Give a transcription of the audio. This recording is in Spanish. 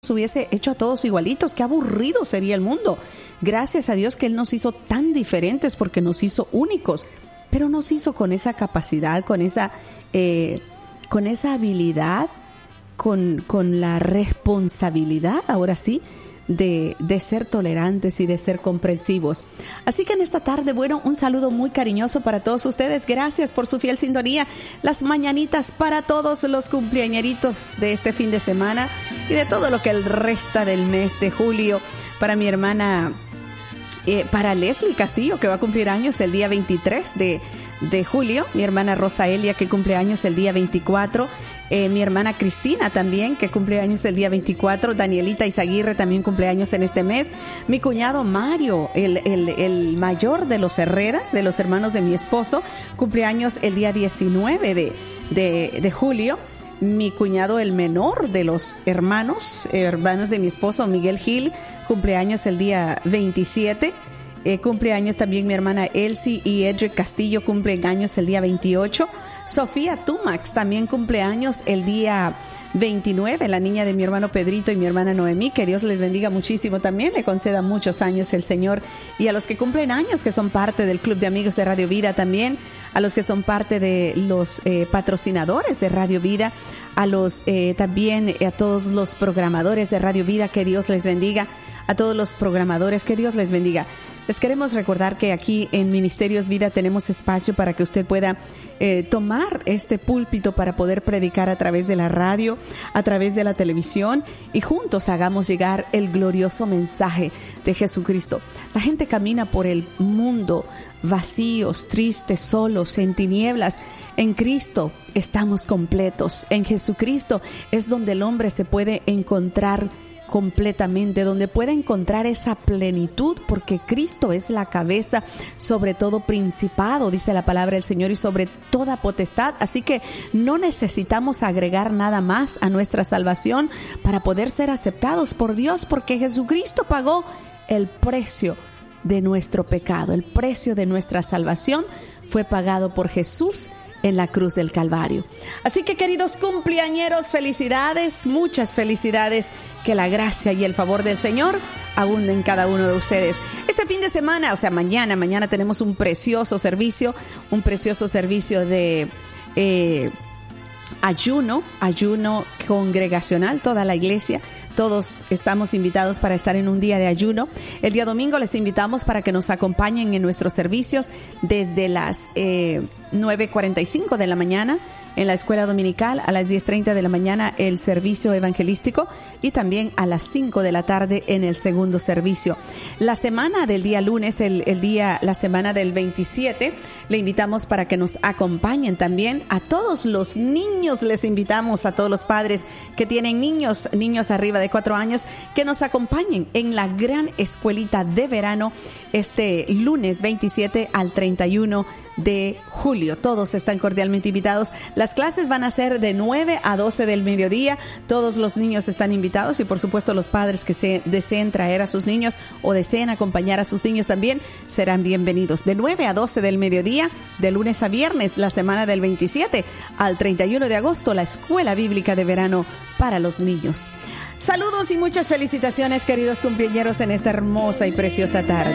hubiese hecho a todos igualitos, qué aburrido sería el mundo. Gracias a Dios que Él nos hizo tan diferentes porque nos hizo únicos, pero nos hizo con esa capacidad, con esa habilidad, con la responsabilidad, ahora sí, de ser tolerantes y de ser comprensivos. Así que en esta tarde, bueno, un saludo muy cariñoso para todos ustedes. Gracias por su fiel sintonía. Las mañanitas para todos los cumpleañeritos de este fin de semana y de todo lo que resta del mes de julio. Para mi hermana, para Leslie Castillo, que va a cumplir años el día 23 de julio. Mi hermana Rosa Elia, que cumple años el día 24. Mi hermana Cristina también, que cumple años el día 24. Danielita Izaguirre también cumple años en este mes. Mi cuñado Mario, el mayor de los Herreras, de los hermanos de mi esposo, cumple años el día 19 de julio. Mi cuñado, el menor de los hermanos de mi esposo, Miguel Gil, cumple años el día 27. Cumple años también mi hermana Elsie y Edric Castillo, cumplen años el día 28. Sofía Tumax también cumple años el día 29, la niña de mi hermano Pedrito y mi hermana Noemí. Que Dios les bendiga muchísimo también, le conceda muchos años el Señor. Y a los que cumplen años, que son parte del Club de Amigos de Radio Vida también, a los que son parte de los patrocinadores de Radio Vida, a los también a todos los programadores de Radio Vida, que Dios les bendiga. A todos los programadores, que Dios les bendiga. Les queremos recordar que aquí en Ministerios Vida tenemos espacio para que usted pueda tomar este púlpito para poder predicar a través de la radio, a través de la televisión, y juntos hagamos llegar el glorioso mensaje de Jesucristo. La gente camina por el mundo vacíos, tristes, solos, en tinieblas. En Cristo estamos completos. En Jesucristo es donde el hombre se puede encontrar completamente, donde puede encontrar esa plenitud, porque Cristo es la cabeza sobre todo principado, dice la palabra del Señor, y sobre toda potestad. Así que no necesitamos agregar nada más a nuestra salvación para poder ser aceptados por Dios, porque Jesucristo pagó el precio de nuestro pecado. El precio de nuestra salvación fue pagado por Jesús en la cruz del Calvario. Así que, queridos cumpleañeros, felicidades, muchas felicidades. Que la gracia y el favor del Señor abunden en cada uno de ustedes. Este fin de semana, o sea, mañana tenemos un precioso servicio de ayuno congregacional, toda la iglesia. Todos estamos invitados para estar en un día de ayuno. El día domingo les invitamos para que nos acompañen en nuestros servicios desde las 9:45 de la mañana en la escuela dominical, a las 10:30 de la mañana el servicio evangelístico y también a las 5 de la tarde en el segundo servicio. La semana del día lunes, la semana del 27, le invitamos para que nos acompañen también. A todos los niños les invitamos, a todos los padres que tienen niños arriba de 4 años, que nos acompañen en la gran escuelita de verano este lunes 27 al 31 de julio. Todos están cordialmente invitados. Las clases van a ser de 9 a 12 del mediodía. Todos los niños están invitados y por supuesto los padres que se deseen traer a sus niños o deseen acompañar a sus niños también serán bienvenidos. De 9 a 12 del mediodía, de lunes a viernes, la semana del 27 al 31 de agosto, la escuela bíblica de verano para los niños. Saludos y muchas felicitaciones, queridos cumpleañeros, en esta hermosa y preciosa tarde.